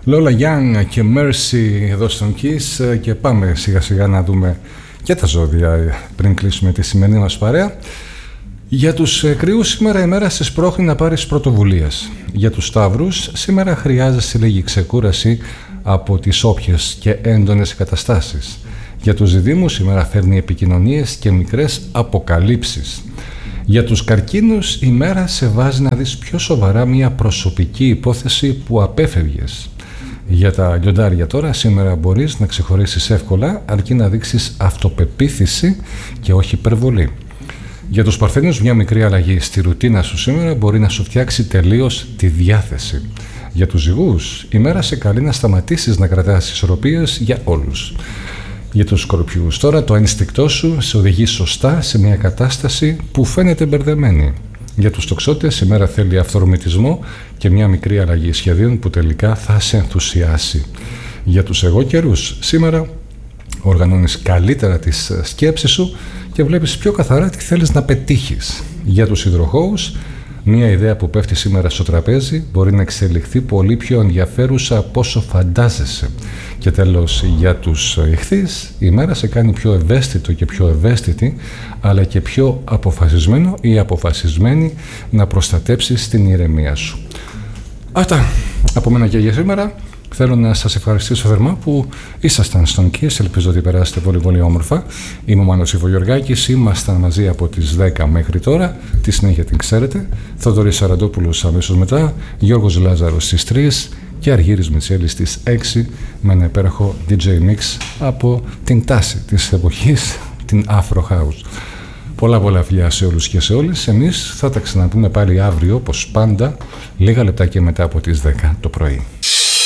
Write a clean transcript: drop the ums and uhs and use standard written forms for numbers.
Lola Young και Mercy εδώ στον Kiss και πάμε σιγά σιγά να δούμε και τα ζώδια πριν κλείσουμε τη σημερινή μας παρέα. Για τους κρυούς σήμερα η μέρα σε σπρώχνει να πάρεις πρωτοβουλίες. Για τους Σταύρους σήμερα χρειάζεσαι λίγη ξεκούραση από τις όποιες και έντονες καταστάσεις. Για τους Διδύμους σήμερα φέρνει επικοινωνίες και μικρές αποκαλύψεις. Για τους Καρκίνους η μέρα σε βάζει να δεις πιο σοβαρά μια προσωπική υπόθεση που απέφευγες. Για τα Λιοντάρια τώρα σήμερα μπορείς να ξεχωρίσεις εύκολα αρκεί να δείξεις αυτοπεποίθηση και όχι υπερβολή. Για τους Παρθένους μια μικρή αλλαγή στη ρουτίνα σου σήμερα μπορεί να σου φτιάξει τελείως τη διάθεση. Για τους Ζυγούς η μέρα σε καλεί να σταματήσεις να κρατάς ισορροπίες για όλους. Για τους Σκορπιούς τώρα το ένστικτό σου σε οδηγεί σωστά σε μια κατάσταση που φαίνεται μπερδεμένη. Για τους Τοξότες η μέρα θέλει αυθορμητισμό και μια μικρή αλλαγή σχεδίων που τελικά θα σε ενθουσιάσει. Για τους εγώκερους σήμερα οργανώνεις καλύτερα τις σκέψεις σου και βλέπεις πιο καθαρά τι θέλεις να πετύχεις. Για τους Υδροχόους μια ιδέα που πέφτει σήμερα στο τραπέζι μπορεί να εξελιχθεί πολύ πιο ενδιαφέρουσα από όσο φαντάζεσαι. Και τέλος για τους Ιχθύς η μέρα σε κάνει πιο ευαίσθητο και πιο ευαίσθητη αλλά και πιο αποφασισμένο ή αποφασισμένη να προστατέψεις την ηρεμία σου. Αυτά από μένα και για σήμερα. Θέλω να σας ευχαριστήσω θερμά που ήσασταν στον Kiss. Ελπίζω ότι περάσετε πολύ πολύ όμορφα. Είμαι ο Μάνος Ιβογιοργάκης. Ήμασταν μαζί από τις 10 μέχρι τώρα. Τη συνέχεια την ξέρετε. Θοδωρής Σαραντόπουλος αμέσως μετά. Γιώργος Λάζαρος στις 3 και Αργύρης Μητσέλης στις 6 με ένα υπέροχο DJ Mix από την τάση της εποχής, την Afro House. Πολλά φιλιά σε όλους και σε όλες. Εμείς θα τα ξαναπούμε πάλι αύριο όπως πάντα λίγα λεπτάκια μετά από τις 10 το πρωί.